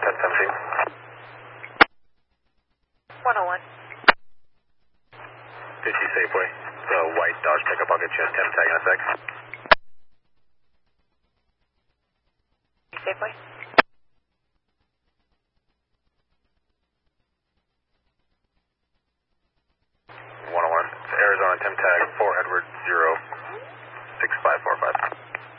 1017. 101. 50 Safeway. The white Dodge pickup, I'll get you a temp tag in a sec. Safeway. 101. It's Arizona temp tag 4 Edward 0.